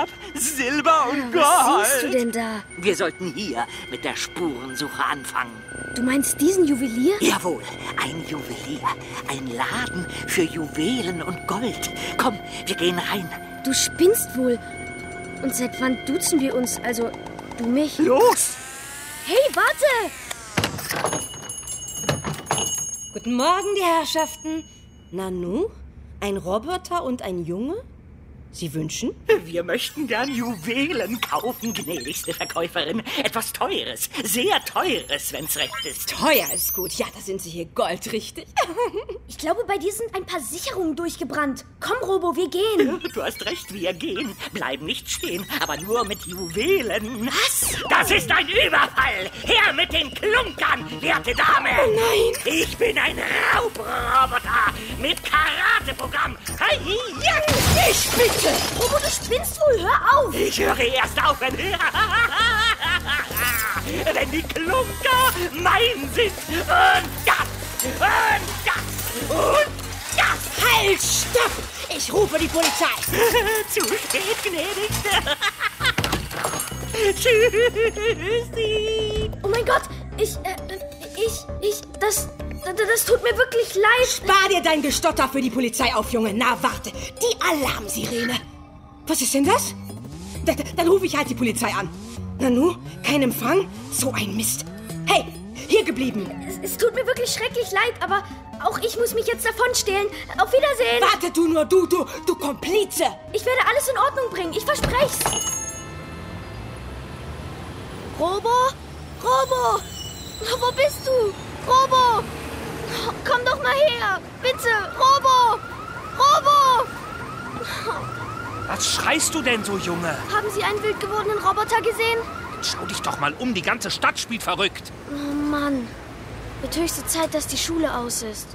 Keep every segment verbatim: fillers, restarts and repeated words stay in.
ab. Silber und Gold. Was siehst du denn da? Wir sollten hier mit der Spurensuche anfangen. Du meinst diesen Juwelier? Jawohl, ein Juwelier. Ein Laden für Juwelen und Gold. Komm, wir gehen rein. Du spinnst wohl. Und seit wann duzen wir uns? Also, du mich? Los! Hey, warte! Guten Morgen, die Herrschaften. Nanu, ein Roboter und ein Junge? Sie wünschen? Wir möchten gern Juwelen kaufen, gnädigste Verkäuferin. Etwas Teures, sehr Teures, wenn's recht ist. Teuer ist gut. Ja, da sind Sie hier goldrichtig. Ich glaube, bei dir sind ein paar Sicherungen durchgebrannt. Komm, Robo, wir gehen. Du hast recht, wir gehen. Bleiben nicht stehen, aber nur mit Juwelen. Was? Das ist ein Überfall. Her mit den Klunkern, werte Dame. Oh nein. Ich bin ein Raubroboter mit Karateprogramm. Hey, ja. Ich bitte. Robo, du spinnst wohl. Hör auf. Ich höre erst auf, wenn, wenn die Klunker mein sind. Und das, und das, und das. Halt, stopp. Ich rufe die Polizei. Zu spät, gnädigste. Tschüssi. Oh mein Gott. Ich, äh, ich, ich, das, das, das tut mir wirklich leid. Spar dir dein Gestotter für die Polizei auf, Junge. Na, warte. Die Alarmsirene. Was ist denn das? Da, da, dann rufe ich halt die Polizei an. Nanu, kein Empfang? So ein Mist. Hey, hier geblieben. Es, es tut mir wirklich schrecklich leid, aber auch ich muss mich jetzt davonstehlen. Auf Wiedersehen. Warte du nur, du, du, du Komplize. Ich werde alles in Ordnung bringen. Ich verspreche's. Robo? Robo? Wo bist du? Robo? Komm doch mal her. Bitte, Robo. Robo. Was schreist du denn so, Junge? Haben Sie einen wild gewordenen Roboter gesehen? Schau dich doch mal um, die ganze Stadt spielt verrückt. Oh Mann. Wird höchste Zeit, dass die Schule aus ist.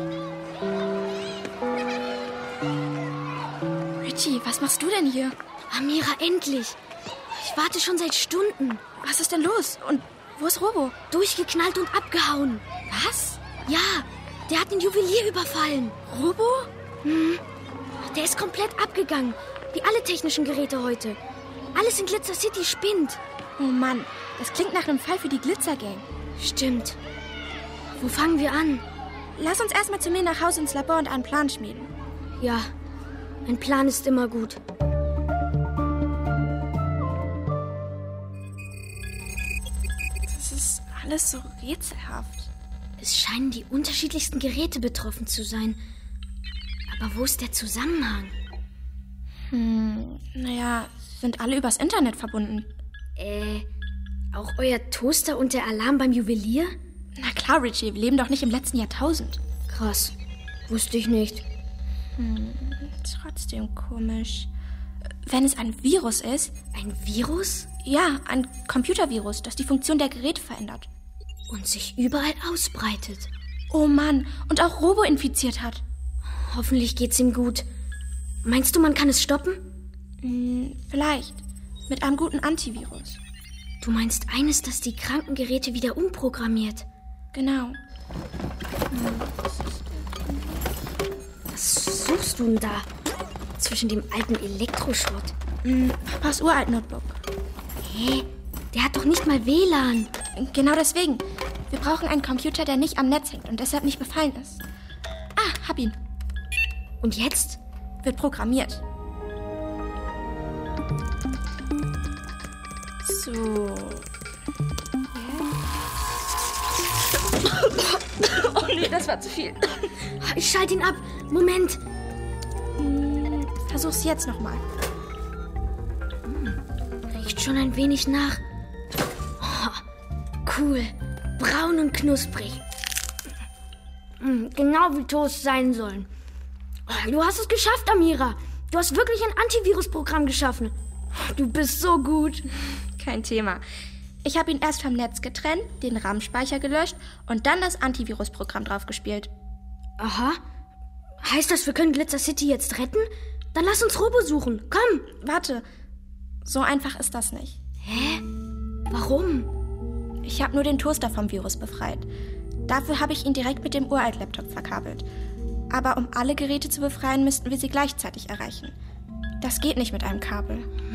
Richie, was machst du denn hier? Amira, endlich. Ich warte schon seit Stunden. Was ist denn los? Und wo ist Robo? Durchgeknallt und abgehauen. Was? Ja, der hat den Juwelier überfallen. Robo? Hm. Der ist komplett abgegangen. Wie alle technischen Geräte heute. Alles in Glitzer City spinnt. Oh Mann, das klingt nach einem Fall für die Glitzer Gang. Stimmt. Wo fangen wir an? Lass uns erstmal zu mir nach Hause ins Labor und einen Plan schmieden. Ja, ein Plan ist immer gut. Das ist alles so rätselhaft. Es scheinen die unterschiedlichsten Geräte betroffen zu sein. Aber wo ist der Zusammenhang? Hm, naja, sind alle übers Internet verbunden. Äh, auch euer Toaster und der Alarm beim Juwelier? Na klar, Richie, wir leben doch nicht im letzten Jahrtausend. Krass, wusste ich nicht. Hm, trotzdem komisch. Wenn es ein Virus ist... Ein Virus? Ja, ein Computervirus, das die Funktion der Geräte verändert. Und sich überall ausbreitet. Oh Mann, und auch Robo infiziert hat. Hoffentlich geht's ihm gut. Meinst du, man kann es stoppen? Hm, vielleicht. Mit einem guten Antivirus. Du meinst eines, das die kranken Geräte wieder umprogrammiert? Genau. Was suchst du denn da? Zwischen dem alten Elektroschrott? Hm, Papas Uralt-Notebook. Hä? Der hat doch nicht mal W L A N. Genau deswegen. Wir brauchen einen Computer, der nicht am Netz hängt und deshalb nicht befallen ist. Ah, hab ihn. Und jetzt? Wird programmiert. So. Oh nee, das war zu viel. Ich schalte ihn ab. Moment. Hm, versuch's jetzt nochmal. Hm, riecht schon ein wenig nach. Oh, cool. Braun und knusprig. Hm, genau wie Toast sein sollen. Oh, du hast es geschafft, Amira. Du hast wirklich ein Antivirusprogramm geschaffen. Du bist so gut. Kein Thema. Ich habe ihn erst vom Netz getrennt, den RAM-Speicher gelöscht und dann das Antivirusprogramm draufgespielt. Aha. Heißt das, wir können Glitzer City jetzt retten? Dann lass uns Robo suchen. Komm. Warte. So einfach ist das nicht. Hä? Warum? Ich habe nur den Toaster vom Virus befreit. Dafür habe ich ihn direkt mit dem Uralt-Laptop verkabelt. Aber um alle Geräte zu befreien, müssten wir sie gleichzeitig erreichen. Das geht nicht mit einem Kabel.